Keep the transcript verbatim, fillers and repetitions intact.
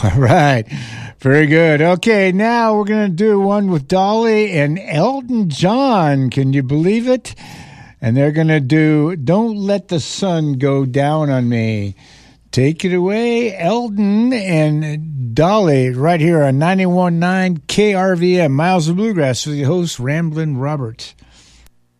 All right. Very good. Okay, now we're going to do one with Dolly and Elton John. Can you believe it? And they're going to do Don't Let the Sun Go Down on Me. Take it away, Elton and Dolly, right here on ninety-one point nine K R V M, Miles of Bluegrass, with your host, Ramblin' Robert.